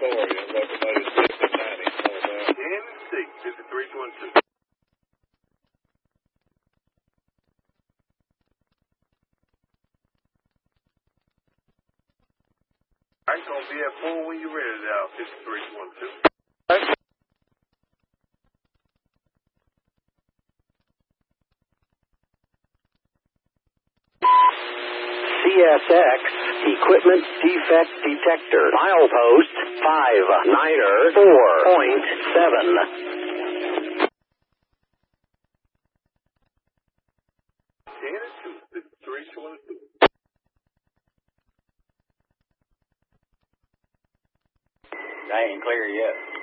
authority. I'm locomotive 690. NC 5312. Alright, gonna be at 4 when you're ready now, 5312. CSX Equipment Defect Detector. Milepost 594.7. 10 and 2, 5322. I ain't clear yet.